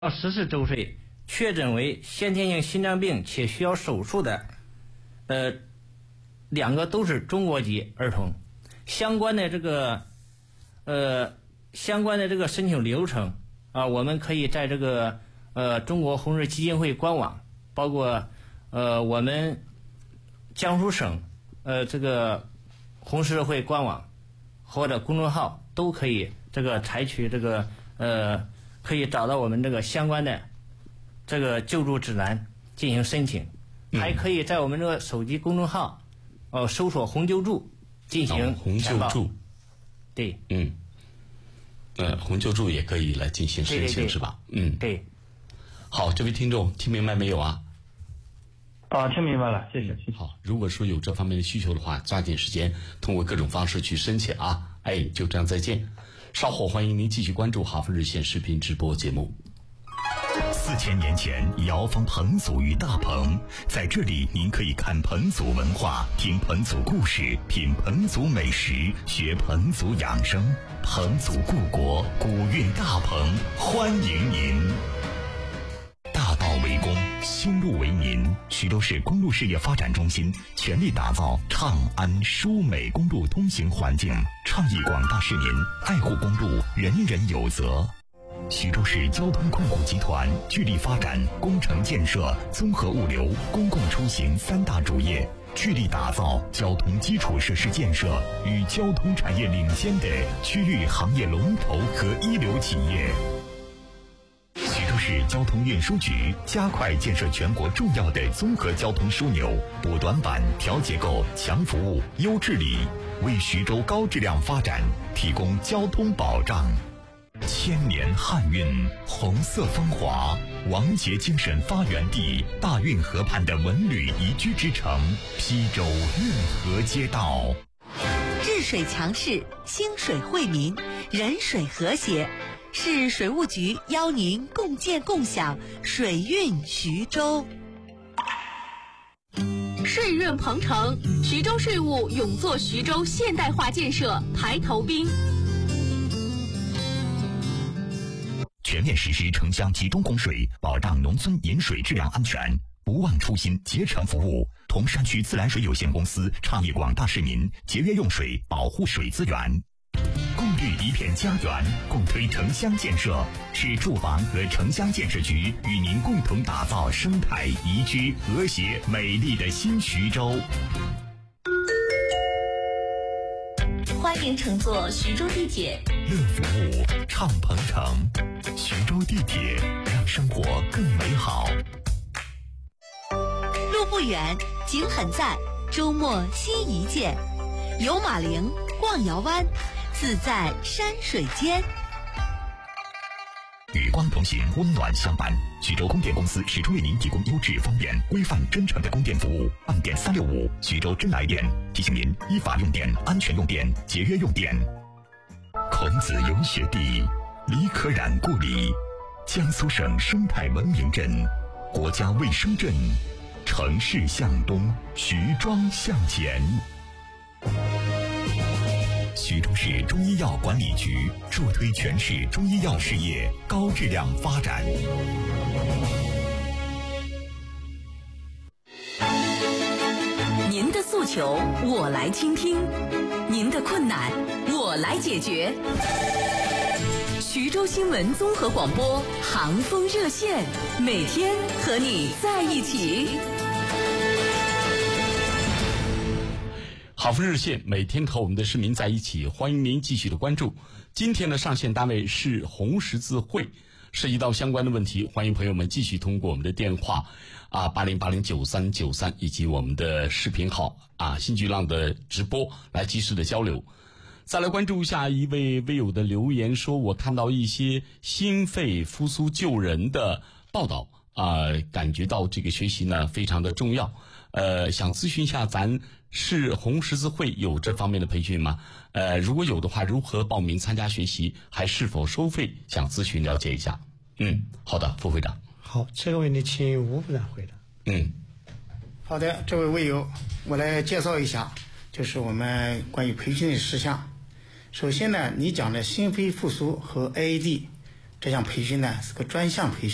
14周岁确诊为先天性心脏病且需要手术的，两个都是中国籍儿童。相关的这个申请流程我们可以在这个中国红十字基金会官网，包括我们江苏省这个红十字会官网或者公众号都可以采取可以找到我们这个相关的这个救助指南进行申请，还可以在我们这个手机公众号搜索红救助进行红救助， 对， 红救助也可以来进行申请，是吧？ 对。 好，这位听众听明白没有啊？ 听明白了，谢谢。 好，如果说有这方面的需求的话，抓紧时间通过各种方式去申请啊！就这样，再见。稍后欢迎您继续关注哈佛热线视频直播节目。 4000年前，瑶坊彭祖与大棚，在这里您可以看彭祖文化，听彭祖故事，品彭祖美食，学彭祖养生。彭祖故国，古韵大棚，欢迎您。大道为公，修路为民。徐州市公路事业发展中心全力打造畅安舒美公路通行环境，倡议广大市民爱护公路，人人有责。徐州市交通控股集团聚力发展工程建设、综合物流、公共出行3大主业，聚力打造交通基础设施建设与交通产业领先的区域行业龙头和一流企业。徐州市交通运输局加快建设全国重要的综合交通枢纽，补短板、调结构、强服务、优治理，为徐州高质量发展提供交通保障。千年汉韵，红色风华，王杰精神发源地，大运河畔的文旅宜居之城，邳州运河街道。 治水强势，兴水惠民，人水和谐。市水务局邀您共建共享水运徐州。 税润鹏程，徐州税务勇做徐州现代化建设排头兵。 全面实施城乡集中供水，保障农村饮水质量安全，不忘初心，竭诚服务。铜山区自来水有限公司倡议广大市民节约用水，保护水资源。共绿一片家园，共推城乡建设。市住房和城乡建设局与您共同打造生态宜居、和谐、美丽的新徐州。 欢迎乘坐徐州地铁， 乐服务，畅鹏程。徐州地铁，让生活更美好。 路不远，景很在，周末心一见。游马陵，逛瑶湾，自在山水间。 与光同行，温暖相伴。徐州供电公司始终为您提供优质、方便、规范、真诚的供电服务。按电365，徐州真来电。提醒您依法用电，安全用电，节约用电。孔子游学地，李可染故里，江苏省生态文明镇，国家卫生镇。城市向东，徐庄向前。徐州市中医药管理局助推全市中医药事业高质量发展。 您的诉求我来倾听，您的困难我来解决。徐州新闻综合广播航风热线，每天和你在一起。 好风热线每天和我们的市民在一起，欢迎您继续的关注。今天的上线单位是红十字会，涉及到相关的问题，欢迎朋友们继续通过我们的电话80809393以及我们的视频号新巨浪的直播来及时的交流。再来关注一下一位微友的留言，说我看到一些心肺复苏救人的报道感觉到这个学习呢非常的重要，想咨询一下咱是红十字会有这方面的培训吗？如果有的话，如何报名参加学习，还是否收费？想咨询了解一下。好的，副会长。 好，这个问题请吴部长回答。 好的，这位微友，我来介绍一下，就是我们关于培训的事项。首先呢，你讲的心肺复苏和 AED 这项培训呢是个专项培训。